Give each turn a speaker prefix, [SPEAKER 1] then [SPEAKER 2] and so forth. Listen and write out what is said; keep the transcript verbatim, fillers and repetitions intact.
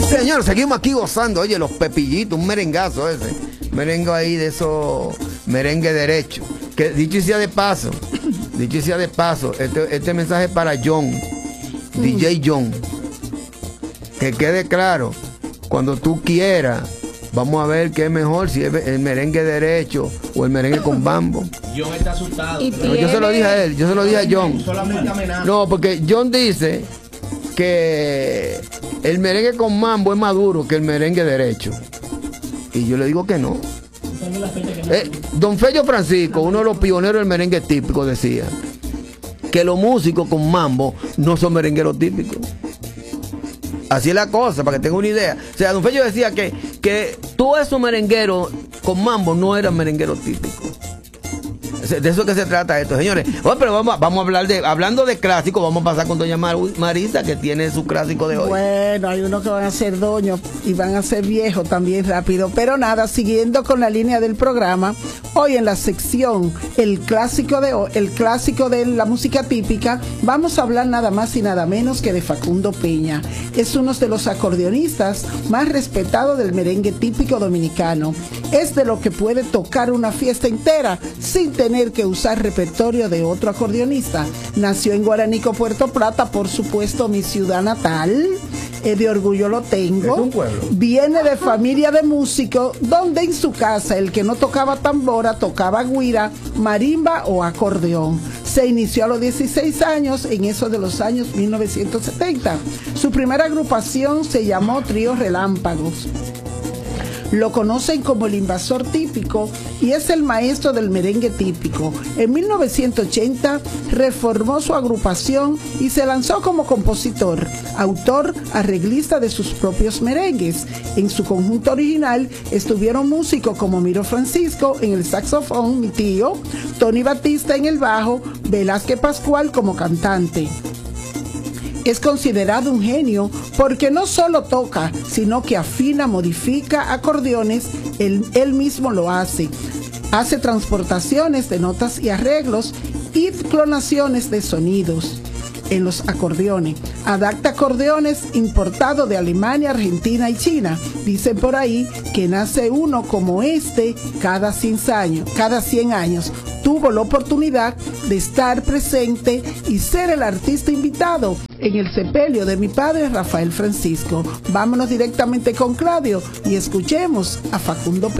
[SPEAKER 1] Señor, seguimos aquí gozando. Oye, los pepillitos, un merengazo ese. Merengue ahí de esos merengue derecho. Que dicho sea de paso, dicho sea de paso, este, este mensaje es para John, mm. D J John. Que quede claro, cuando tú quieras, vamos a ver qué es mejor, si es el merengue derecho o el merengue con bambo.
[SPEAKER 2] John está asustado.
[SPEAKER 1] No, yo se lo dije a él, yo se lo dije a John.
[SPEAKER 2] Solamente amenaza.
[SPEAKER 1] No, porque John dice que el merengue con mambo es más duro que el merengue derecho. Y yo le digo que no. Eh, Don Fello Francisco, uno de los pioneros del merengue típico, decía que los músicos con mambo no son merengueros típicos. Así es la cosa, para que tenga una idea. O sea, Don Fello decía que, que todos esos merengueros con mambo no eran merengueros típicos. De eso que se trata esto, señores. Bueno, pero vamos, vamos a hablar de, hablando de clásicos, vamos a pasar con doña Mar Marisa, que tiene su clásico de hoy.
[SPEAKER 3] Bueno, hay unos que van a ser doños y van a ser viejos también rápido. Pero nada, siguiendo con la línea del programa, hoy en la sección El clásico de hoy, el clásico de la música típica, vamos a hablar nada más y nada menos que de Facundo Peña. Es uno de los acordeonistas más respetados del merengue típico dominicano. Es de lo que puede tocar una fiesta entera sin tener que usar repertorio de otro acordeonista. Nació en Guaranico, Puerto Plata, por supuesto mi ciudad natal. Eh, de orgullo lo tengo.
[SPEAKER 1] ¿Es un pueblo?
[SPEAKER 3] Viene de familia de músicos, donde en su casa el que no tocaba tambora tocaba guira, marimba o acordeón. Se inició a los dieciséis años, en eso de los años mil novecientos setenta. Su primera agrupación se llamó Trío Relámpagos. Lo conocen como el invasor típico y es el maestro del merengue típico. En mil novecientos ochenta reformó su agrupación y se lanzó como compositor, autor, arreglista de sus propios merengues. En su conjunto original estuvieron músicos como Miro Francisco en el saxofón, mi tío, Tony Batista en el bajo, Velázquez Pascual como cantante. Es considerado un genio porque no solo toca, sino que afina, modifica acordeones, él, él mismo lo hace. Hace transportaciones de notas y arreglos y clonaciones de sonidos en los acordeones. Adapta acordeones importados de Alemania, Argentina y China. Dicen por ahí que nace uno como este cada cien años. Cada cien años. Tuvo la oportunidad de estar presente y ser el artista invitado en el sepelio de mi padre Rafael Francisco. Vámonos directamente con Claudio y escuchemos a Facundo Peña.